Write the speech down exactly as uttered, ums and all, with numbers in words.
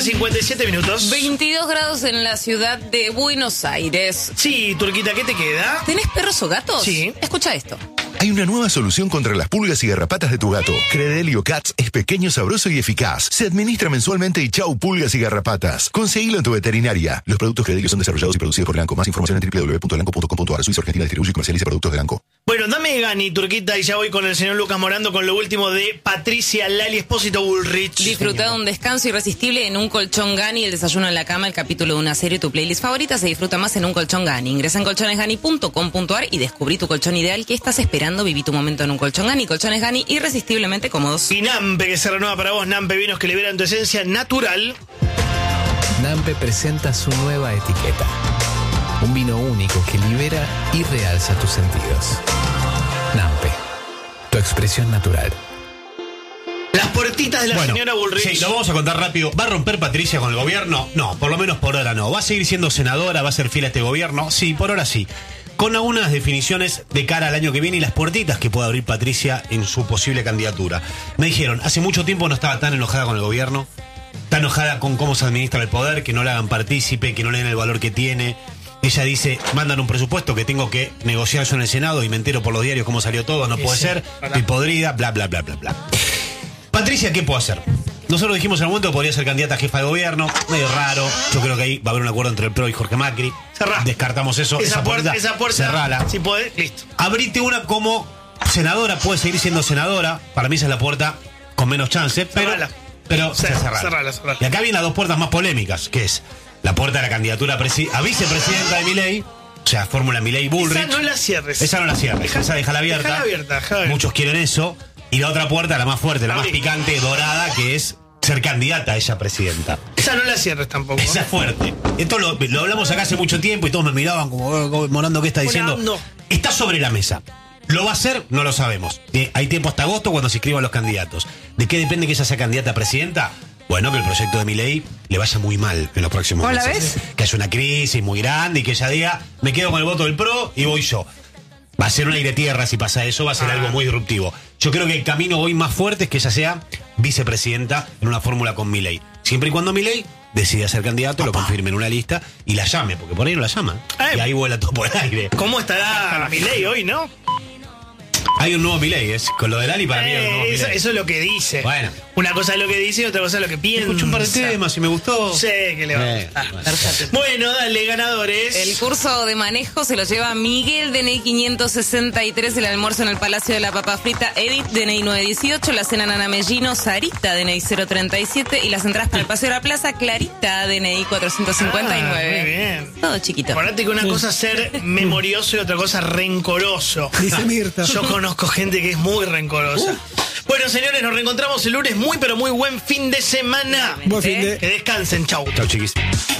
cincuenta y siete minutos. veintidós grados en la ciudad de Buenos Aires. Sí, Turquita, ¿qué te queda? ¿Tenés perros o gatos? Sí. Escucha esto. Hay una nueva solución contra las pulgas y garrapatas de tu gato. Credelio Cats es pequeño, sabroso y eficaz. Se administra mensualmente y chau pulgas y garrapatas. Conseguilo en tu veterinaria. Los productos Credelio son desarrollados y producidos por Lanco. Más información en doble u doble u doble u punto lanco punto com punto a r. Suiza Argentina distribuye y comercializa productos de Lanco. Bueno, dame Gani, Turquita, y ya voy con el señor Lucas Morando con lo último de Patricia Lali Espósito Bullrich. Disfruta de un descanso irresistible en un colchón Gani, el desayuno en la cama, el capítulo de una serie, tu playlist favorita se disfruta más en un colchón Gani. Ingresa en colchones gani punto com punto a r y descubrí tu colchón ideal. ¿Qué estás esperando? Viví tu momento en un colchón Gani. Colchones Gani, irresistiblemente cómodos. Y Nampe, que se renueva para vos. Nampe, vinos que liberan tu esencia natural. Nampe presenta su nueva etiqueta. Un vino único que libera y realza tus sentidos. Nampe, tu expresión natural. Las puertitas de la bueno, señora Bullrich. Sí, lo vamos a contar rápido. ¿Va a romper Patricia con el gobierno? No, por lo menos por ahora no. ¿Va a seguir siendo senadora? ¿Va a ser fiel a este gobierno? Sí, por ahora sí. Con algunas definiciones de cara al año que viene y las puertitas que puede abrir Patricia en su posible candidatura. Me dijeron, hace mucho tiempo no estaba tan enojada con el gobierno, tan enojada con cómo se administra el poder, que no le hagan partícipe, que no le den el valor que tiene. Ella dice, mandan un presupuesto que tengo que negociar yo en el Senado y me entero por los diarios cómo salió todo, no puede sí, ser, estoy podrida, bla, bla, bla, bla, bla. Patricia, ¿qué puede hacer? Nosotros dijimos en el momento que podría ser candidata a jefa de gobierno, medio raro. Yo creo que ahí va a haber un acuerdo entre el P R O y Jorge Macri. Cerrá. Descartamos eso. Esa, esa puerta, puerta, esa puerta. cerrala. Si podés, listo. Abrite una como senadora, puede seguir siendo senadora. Para mí esa es la puerta con menos chance, pero, Cerrala. pero Cer- cerrala. cerrala, cerrala. Y acá vienen las dos puertas más polémicas, que es la puerta de la candidatura a, presi- a vicepresidenta de Milei, o sea, fórmula Milei-Bullrich. Esa no la cierres. Esa no la cierres, Deja- esa déjala abierta. Déjala abierta, déjala abierta. Muchos quieren eso. Y la otra puerta, la más fuerte, la Abrí. más picante, dorada, que es ser candidata a ella presidenta. Esa no la cierres tampoco. Esa es fuerte. Esto lo, lo hablamos acá hace mucho tiempo y todos me miraban como, "Oh, oh, Morando, ¿qué está diciendo?" Morando. Está sobre la mesa. ¿Lo va a hacer? No lo sabemos. Eh, hay tiempo hasta agosto cuando se inscriban los candidatos. ¿De qué depende que ella sea candidata a presidenta? Bueno, que el proyecto de Milei le vaya muy mal en los próximos ¿Vos la meses. ves? Que haya una crisis muy grande y que ella diga, me quedo con el voto del P R O y voy yo. Va a ser un aire tierra si pasa eso, va a ser Ah. algo muy disruptivo. Yo creo que el camino hoy más fuerte es que ella sea vicepresidenta en una fórmula con Milei. Siempre y cuando Milei decida ser candidato, lo confirme en una lista y la llame, porque por ahí no la llaman. Eh. Y ahí vuela todo por el aire. ¿Cómo estará Milei hoy, no? Hay un nuevo Milei, es con lo de Lali para mí hay un nuevo Eh, eso, Milei. eso es lo que dice. Bueno. Una cosa es lo que dice y otra cosa es lo que piensa. Escuché un par de temas y me gustó. Sé que le va a Eh, gustar. bueno. Bueno, dale, ganadores. El curso de manejo se lo lleva Miguel, D N I quinientos sesenta y tres, el almuerzo en el Palacio de la Papa Frita, Edith, D N I novecientos dieciocho, la cena Nana Mellino, Sarita, D N I cero treinta y siete y las entradas para el Paseo de la Plaza, Clarita, D N I cuatrocientos cincuenta y nueve. Ah, muy bien. Todo chiquito. Acordate que una cosa es ser memorioso y otra cosa rencoroso. Dice Mirta. Yo conozco gente que es muy rencorosa. Bueno, señores, nos reencontramos el lunes. Muy, pero muy buen fin de semana. Buen fin de- Que descansen. Chau. Chau, chiquis.